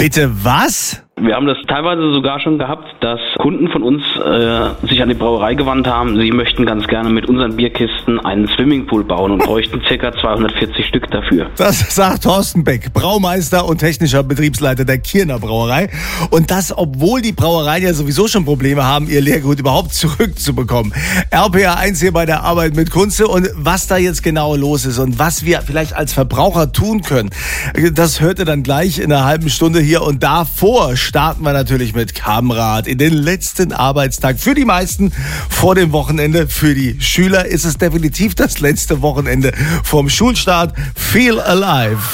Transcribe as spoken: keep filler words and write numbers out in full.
Bitte was? Wir haben das teilweise sogar schon gehabt, dass Kunden von uns äh, sich an die Brauerei gewandt haben. Sie möchten ganz gerne mit unseren Bierkisten einen Swimmingpool bauen und bräuchten ca. zweihundertvierzig Stück dafür. Das sagt Thorsten Beck, Braumeister und technischer Betriebsleiter der Kierner Brauerei. Und das, obwohl die Brauereien ja sowieso schon Probleme haben, ihr Leergut überhaupt zurückzubekommen. R P R eins hier bei der Arbeit mit Kunze. Und was da jetzt genau los ist und was wir vielleicht als Verbraucher tun können, das hört ihr dann gleich in einer halben Stunde hier. Und davor starten wir natürlich mit Kammrad in den letzten Arbeitstag. Für die meisten vor dem Wochenende. Für die Schüler ist es definitiv das letzte Wochenende vom Schulstart. Feel alive.